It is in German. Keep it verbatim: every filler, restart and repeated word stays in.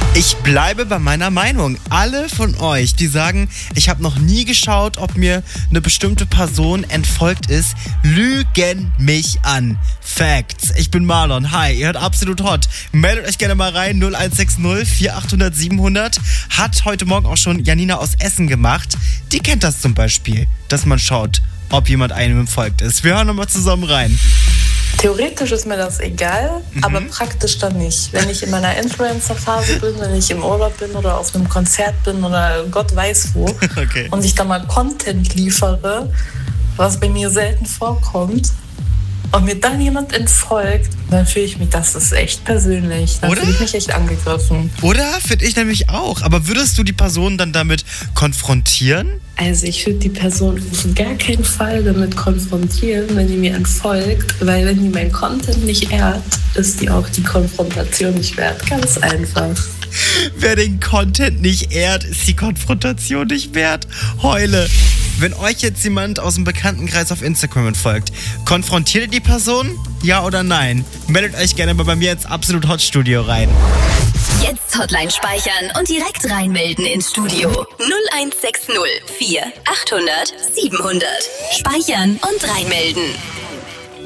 Ich bleibe bei meiner Meinung. Alle von euch, die sagen, ich habe noch nie geschaut, ob mir eine bestimmte Person entfolgt ist, lügen mich an. Facts. Ich bin Marlon. Hi, ihr hört Absolut Hot. Meldet euch gerne mal rein. null eins sechs null vier achthundert siebenhundert. Hat heute Morgen auch schon Janina aus Essen gemacht. Die kennt das zum Beispiel, dass man schaut, ob jemand einem entfolgt ist. Wir hören nochmal zusammen rein. Theoretisch ist mir das egal, mhm. aber praktisch dann nicht. Wenn ich in meiner Influencer-Phase bin, wenn ich im Urlaub bin oder auf einem Konzert bin oder Gott weiß wo okay. und ich dann mal Content liefere, was bei mir selten vorkommt, und mir dann jemand entfolgt, dann fühle ich mich, das ist echt persönlich. Dann fühle ich mich echt angegriffen. Oder? Finde ich nämlich auch. Aber würdest du die Person dann damit konfrontieren? Also ich würde die Person auf gar keinen Fall damit konfrontieren, wenn die mir entfolgt, weil wenn die meinen Content nicht ehrt, ist die auch die Konfrontation nicht wert. Ganz einfach. Wer den Content nicht ehrt, ist die Konfrontation nicht wert. Heule. Wenn euch jetzt jemand aus dem Bekanntenkreis auf Instagram entfolgt, konfrontiert ihr die Person? Ja oder nein? Meldet euch gerne mal bei mir ins Absolut Hot Studio rein. Jetzt Hotline speichern und direkt reinmelden ins Studio. null eins sechs null vier achthundert siebenhundert. Speichern und reinmelden.